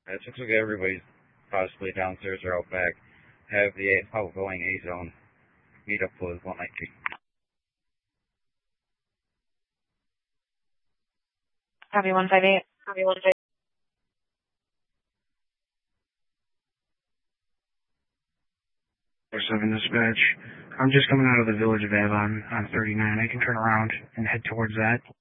It looks like everybody's possibly downstairs or out back. Have the outgoing A zone meet up with 193. Copy 158. 7 dispatch. I'm just coming out of the village of Avon on 39. I can turn around and head towards that.